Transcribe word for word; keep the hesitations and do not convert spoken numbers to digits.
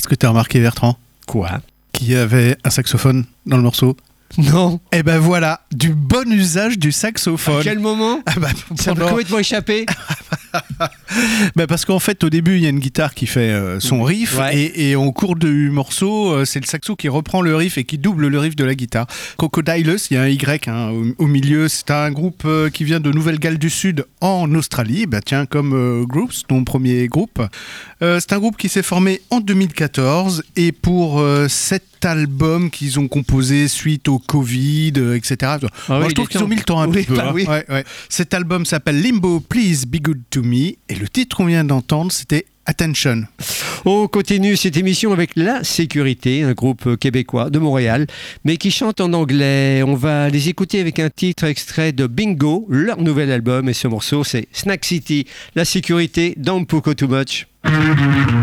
Est-ce que tu as remarqué, Bertrand, Quoi? qu'il y avait un saxophone dans le morceau? Non. Eh ben voilà, du bon usage du saxophone. À quel moment? Ah bah, Ça m'a pendant- complètement échappé. bah parce qu'en fait, au début, il y a une guitare qui fait euh, son riff, Ouais. et, et au cours du morceau, euh, c'est le saxo qui reprend le riff et qui double le riff de la guitare. Crocodiles, il y a un Y hein, au, au milieu, c'est un groupe euh, qui vient de Nouvelle-Galles du Sud en Australie, bah tiens, comme euh, Groups, ton premier groupe. Euh, c'est un groupe qui s'est formé en deux mille quatorze, et pour euh, cet album qu'ils ont composé suite au Covid, euh, et cetera. Ah Moi, oui, je trouve il est qu'ils ont temps. mis le temps un Oui, petit peu. bah hein. oui. Ouais, ouais. Cet album s'appelle Limbo, Please Be Good to Me, et le titre qu'on vient d'entendre, c'était Attention. On continue cette émission avec La Sécurité, un groupe québécois de Montréal, mais qui chante en anglais. On va les écouter avec un titre extrait de Bingo, leur nouvel album, et ce morceau c'est Snack City. La Sécurité, Don't Poco Too Much.